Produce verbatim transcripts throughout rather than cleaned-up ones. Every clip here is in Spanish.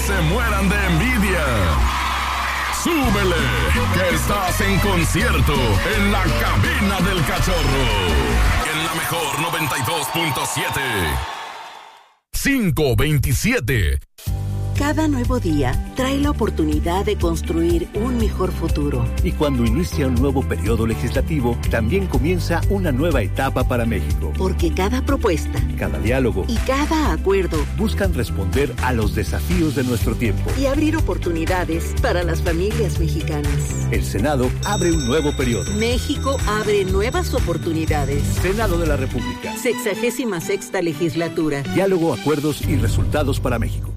se mueran de envidia. ¡Súbele! Que estás en concierto en la cabina del Cachorro. En la mejor noventa y dos punto siete. cinco veintisiete. Cada nuevo día trae la oportunidad de construir un mejor futuro. Y cuando inicia un nuevo periodo legislativo, también comienza una nueva etapa para México. Porque cada propuesta, cada diálogo y cada acuerdo buscan responder a los desafíos de nuestro tiempo y abrir oportunidades para las familias mexicanas. El Senado abre un nuevo periodo. México abre nuevas oportunidades. Senado de la República. Sexagésima sexta legislatura. Diálogo, acuerdos y resultados para México.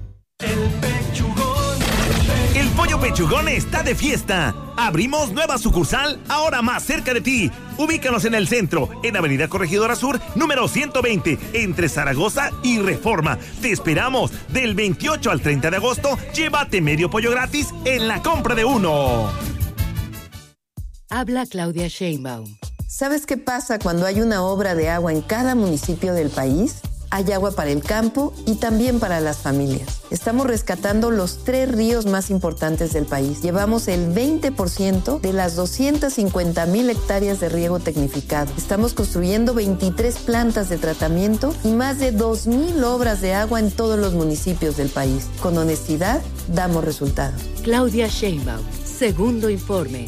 El Pollo Pechugón está de fiesta. Abrimos nueva sucursal, ahora más cerca de ti. Ubícanos en el centro, en Avenida Corregidora Sur, número ciento veinte, entre Zaragoza y Reforma. Te esperamos del veintiocho al treinta de agosto. Llévate medio pollo gratis en la compra de uno. Habla Claudia Sheinbaum. ¿Sabes qué pasa cuando hay una obra de agua en cada municipio del país? Hay agua para el campo y también para las familias. Estamos rescatando los tres ríos más importantes del país. Llevamos el veinte por ciento de las doscientas cincuenta mil hectáreas de riego tecnificado. Estamos construyendo veintitrés plantas de tratamiento y más de dos mil obras de agua en todos los municipios del país. Con honestidad, damos resultados. Claudia Sheinbaum, segundo informe.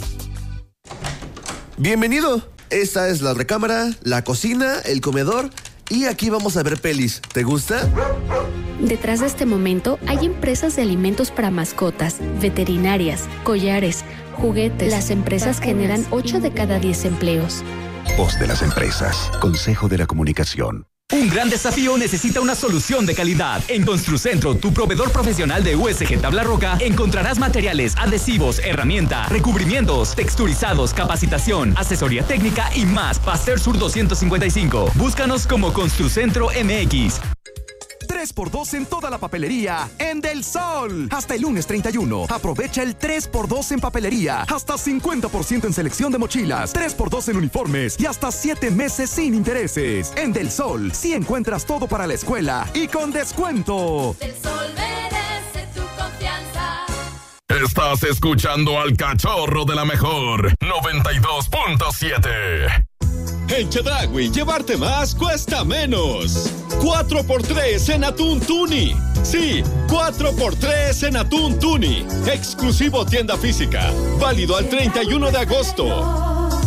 Bienvenido. Esta es la recámara, la cocina, el comedor. Y aquí vamos a ver pelis. ¿Te gusta? Detrás de este momento hay empresas de alimentos para mascotas, veterinarias, collares, juguetes. Las empresas generan ocho de cada diez empleos. Voz de las empresas. Consejo de la Comunicación. Un gran desafío necesita una solución de calidad. En Construcentro, tu proveedor profesional de U S G Tabla Roca, encontrarás materiales, adhesivos, herramienta, recubrimientos, texturizados, capacitación, asesoría técnica y más. Pasteur Sur doscientos cincuenta y cinco. Búscanos como Construcentro M X. tres por dos en toda la papelería en Del Sol. Hasta el lunes treinta y uno. Aprovecha el tres por dos en papelería. Hasta cincuenta por ciento en selección de mochilas. tres por dos en uniformes. Y hasta siete meses sin intereses. En Del Sol, sí encuentras todo para la escuela. Y con descuento. Del Sol merece tu confianza. Estás escuchando al Cachorro de la Mejor noventa y dos punto siete. En Chedraui, llevarte más cuesta menos. cuatro por tres en atún tuni. Sí, cuatro por tres en atún tuni. Exclusivo tienda física. Válido al treinta y uno de agosto.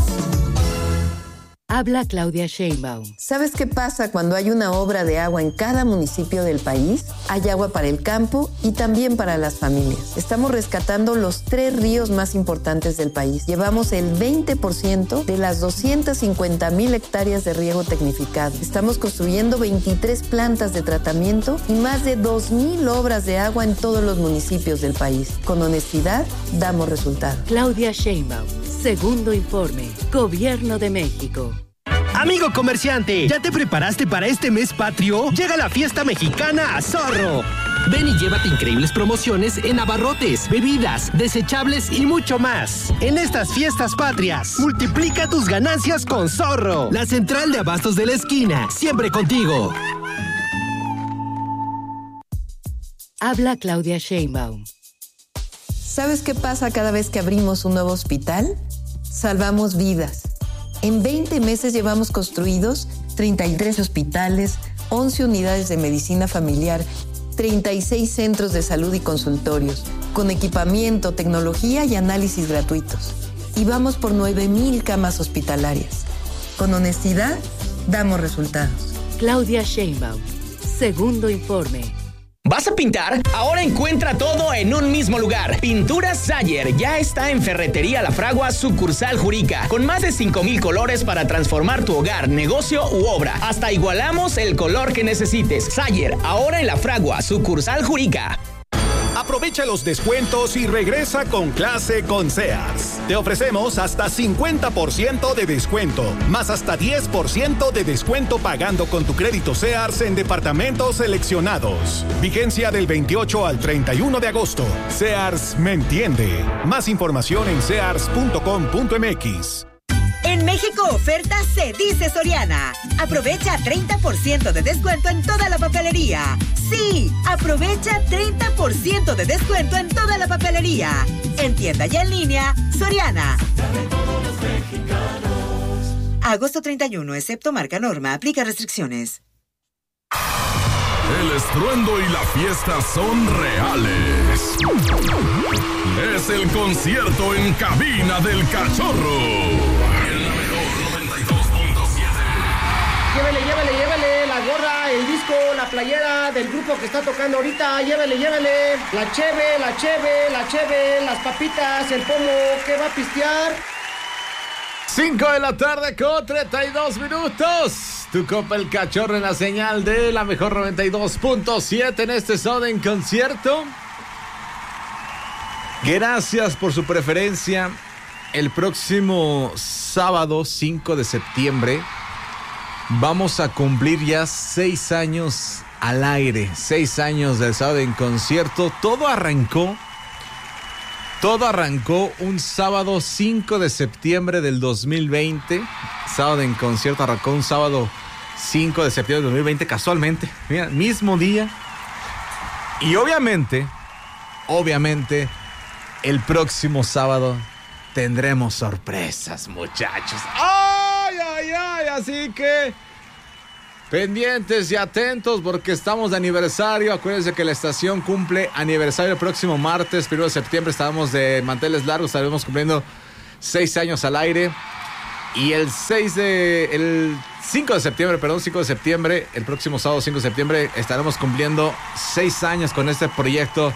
Habla Claudia Sheinbaum. ¿Sabes qué pasa cuando hay una obra de agua en cada municipio del país? Hay agua para el campo y también para las familias. Estamos rescatando los tres ríos más importantes del país. Llevamos el veinte por ciento de las doscientas cincuenta mil hectáreas de riego tecnificado. Estamos construyendo veintitrés plantas de tratamiento y más de dos mil obras de agua en todos los municipios del país. Con honestidad, damos resultados. Claudia Sheinbaum, segundo informe. Gobierno de México. Amigo comerciante, ¿ya te preparaste para este mes patrio? Llega la fiesta mexicana a Zorro. Ven y llévate increíbles promociones en abarrotes, bebidas, desechables y mucho más. En estas fiestas patrias, multiplica tus ganancias con Zorro. La central de abastos de la esquina, siempre contigo. Habla Claudia Sheinbaum. ¿Sabes qué pasa cada vez que abrimos un nuevo hospital? Salvamos vidas. En veinte meses llevamos construidos treinta y tres hospitales, once unidades de medicina familiar, treinta y seis centros de salud y consultorios, con equipamiento, tecnología y análisis gratuitos. Y vamos por nueve mil camas hospitalarias. Con honestidad, damos resultados. Claudia Sheinbaum, segundo informe. ¿Vas a pintar? Ahora encuentra todo en un mismo lugar. Pinturas Sayer ya está en Ferretería La Fragua, sucursal Jurica, con más de cinco mil colores para transformar tu hogar, negocio u obra. Hasta igualamos el color que necesites. Sayer, ahora en La Fragua, sucursal Jurica. Aprovecha los descuentos y regresa con clase con Sears. Te ofrecemos hasta cincuenta por ciento de descuento, más hasta diez por ciento de descuento pagando con tu crédito Sears en departamentos seleccionados. Vigencia del veintiocho al treinta y uno de agosto. Sears me entiende. Más información en sears punto com punto m x. En México oferta se dice Soriana. Aprovecha treinta por ciento de descuento en toda la papelería. Sí, aprovecha Aprovecha treinta por ciento de descuento en toda la papelería. En tienda y en línea, Soriana. Agosto treinta y uno, excepto marca Norma, aplica restricciones. El estruendo y la fiesta son reales. Es el concierto en cabina del Cachorro. En la mejor noventa y dos punto siete. Llévele, llévele, llévele la gorra, el disco, la playera del grupo que está tocando ahorita. Llévele, llévele la cheve, la cheve, la cheve, las papitas, el pomo que va a pistear. cinco de la tarde con treinta y dos minutos. Tu copa el Cachorro en la señal de la mejor noventa y dos punto siete en este Soda en concierto. Gracias por su preferencia. El próximo sábado cinco de septiembre vamos a cumplir ya seis años al aire. Seis años del Soda en concierto. Todo arrancó. Todo arrancó un sábado cinco de septiembre del dos mil veinte. Sábado en concierto arrancó un sábado cinco de septiembre del dos mil veinte, casualmente. Mira, mismo día. Y obviamente, obviamente, el próximo sábado tendremos sorpresas, muchachos. ¡Ay, ay, ay! Así que pendientes y atentos porque estamos de aniversario. Acuérdense que la estación cumple aniversario el próximo martes, primero de septiembre. Estábamos de manteles largos, estaremos cumpliendo seis años al aire. Y el seis de... el cinco de septiembre, perdón, cinco de septiembre, el próximo sábado cinco de septiembre, estaremos cumpliendo seis años con este proyecto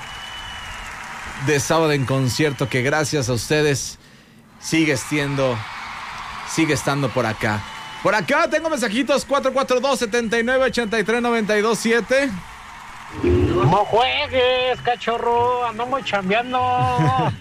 de Sábado en Concierto que gracias a ustedes sigue siendo, sigue estando por acá. Por acá tengo mensajitos cuatro cuatro dos, siete nueve, ocho tres, nueve dos siete. No juegues, cachorro, andamos chambeando.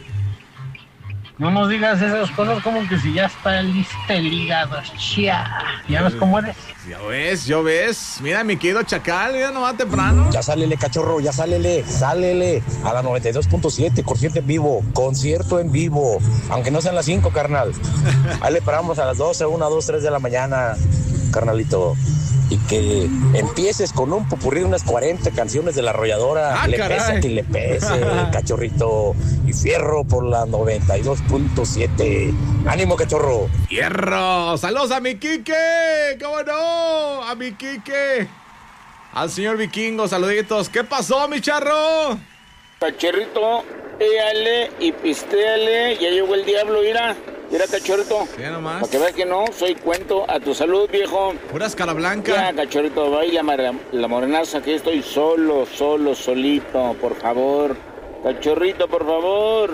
No nos digas esas cosas como que si ya está listo el hígado. Chia. ¿Ya ves cómo eres? Ya ves, ya ves. Mira, mi querido Chacal, mira nomás temprano. Ya sálele, cachorro, ya sálele, sálele. A la noventa y dos punto siete, concierto en vivo, concierto en vivo. Aunque no sean las cinco, carnal. Ahí le paramos a las doce, una, dos, tres de la mañana, carnalito. Y que empieces con un popurrí de unas cuarenta canciones de La Arrolladora. Ah, le caray. pese que le pese, cachorrito. Y fierro por la noventa y dos punto siete. ¡Ánimo, cachorro! ¡Fierro! ¡Saludos a mi Quique! ¿Cómo no? A mi Quique. Al señor Vikingo, saluditos. ¿Qué pasó, mi charro? Cachorrito, éale y pistéale. Ya llegó el diablo, mira. Mira, cachorrito. Sí, nomás. Para que veas que no, soy cuento. A tu salud, viejo. Puras cara blanca. Ya, cachorrito, baila la, la morenaza. Que estoy solo, solo, solito. Por favor. Cachorrito, por favor.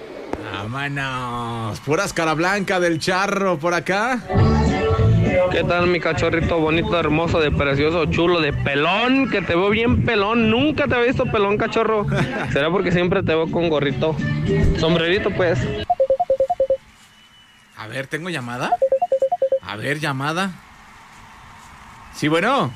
Vámonos. Puras cara blanca del charro por acá. ¿Qué tal, mi cachorrito bonito, hermoso, de precioso, chulo, de pelón? Que te veo bien pelón. Nunca te había visto pelón, cachorro. ¿Será porque siempre te veo con gorrito? Sombrerito, pues. A ver, ¿tengo llamada? A ver, llamada. Sí, bueno.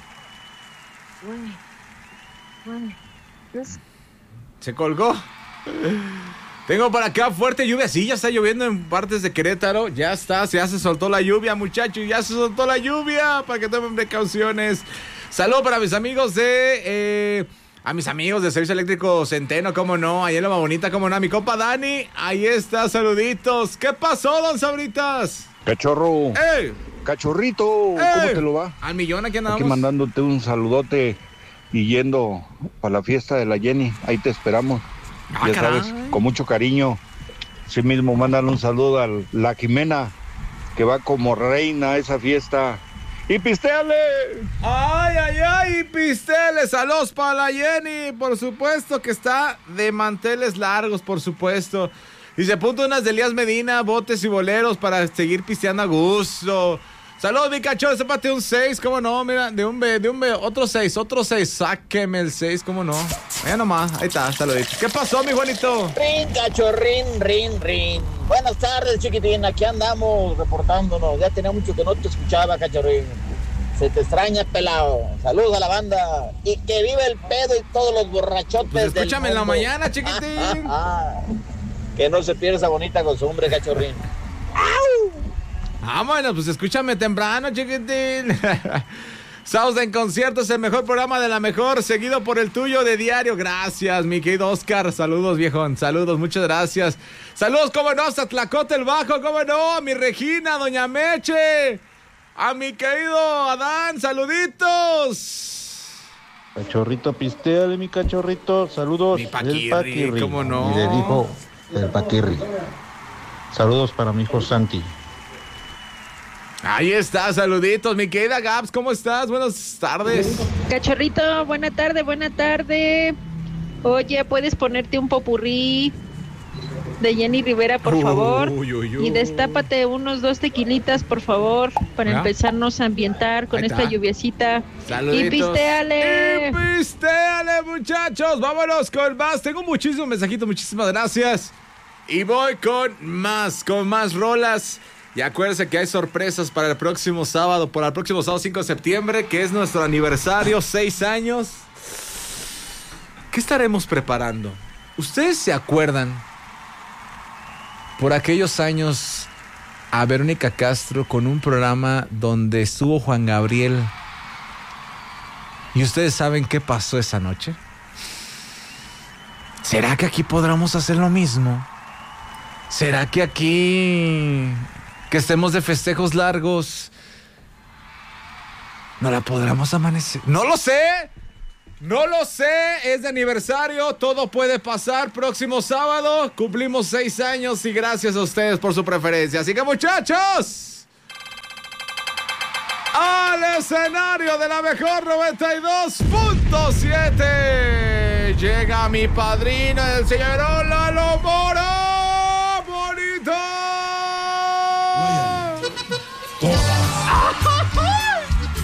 Se colgó. Tengo por acá fuerte lluvia. Sí, ya está lloviendo en partes de Querétaro. Ya está, ya se soltó la lluvia, muchachos. Ya se soltó la lluvia. Para que tomen precauciones. Saludos para mis amigos de... Eh, a mis amigos de Servicio Eléctrico Centeno, cómo no. Ahí en la bonita, cómo no. A mi compa Dani. Ahí está, saluditos. ¿Qué pasó, don Sabritas? Cachorro. ¡Ey! Cachorrito, ¡Ey! ¿cómo te lo va? Al millón, aquí andamos. Aquí mandándote un saludote y yendo para la fiesta de la Jenny. Ahí te esperamos. Ah, ya caray. sabes, con mucho cariño. Sí mismo, mándale un saludo a la Jimena, que va como reina a esa fiesta. ¡Y pistéale! ¡Ay, ay, ay! ¡Pisteles! ¡Saludos para la Jenny! Por supuesto que está de manteles largos, por supuesto. Y se apunta unas de Elías Medina, botes y boleros para seguir pisteando a gusto. Saludos, mi cachorro, sépate un seis, ¿cómo no? Mira, de un B, de un B, otro seis, otro seis, sáqueme el seis, ¿cómo no? Mira nomás, ahí está, saluditos. ¿Qué pasó, mi Juanito? Rin, cachorrín, rin, rin. Buenas tardes, chiquitín, aquí andamos reportándonos. Ya tenía mucho que no te escuchaba, cachorrín. Se te extraña, pelado. Saludos a la banda. Y que vive el pedo y todos los borrachotes Pues del escúchame en la mundo. mañana, chiquitín. Que no se pierda esa bonita costumbre, cachorrín. Ah, bueno, pues escúchame temprano, chiquitín. Sausa en concierto es el mejor programa de la mejor, seguido por el tuyo de diario. Gracias, mi querido Oscar. Saludos, viejón. Saludos, muchas gracias. Saludos, cómo no, hasta Tlacote el Bajo, cómo no, a mi Regina, doña Meche, a mi querido Adán, saluditos. Cachorrito, pistéale, mi cachorrito. Saludos. Mi Paquirri, del Paquirri. cómo no. Y le dijo el Paquirri. Saludos para mi hijo Santi. Ahí está, saluditos, mi querida Gabs, ¿cómo estás? Buenas tardes. Cachorrito, buena tarde, buena tarde. Oye, ¿puedes ponerte un popurrí de Jenny Rivera, por favor? Uy, uy, uy. Y destápate unos dos tequilitas, por favor, para ¿Ah? empezarnos a ambientar con Ahí esta está. lluviecita. Saluditos. Y pistéale. Y pistéale, muchachos. Vámonos con más. Tengo muchísimos mensajitos, muchísimas gracias. Y voy con más, con más rolas. Y acuérdense que hay sorpresas para el próximo sábado, para el próximo sábado cinco de septiembre, que es nuestro aniversario, seis años. ¿Qué estaremos preparando? ¿Ustedes se acuerdan por aquellos años a Verónica Castro con un programa donde estuvo Juan Gabriel? ¿Y ustedes saben qué pasó esa noche? ¿Será que aquí podremos hacer lo mismo? ¿Será que aquí, que estemos de festejos largos, no la podremos amanecer? No lo sé, no lo sé, es de aniversario, todo puede pasar. Próximo sábado cumplimos seis años y gracias a ustedes por su preferencia. Así que, muchachos, al escenario de la mejor noventa y dos punto siete llega mi padrino, el señor Lalo Mora.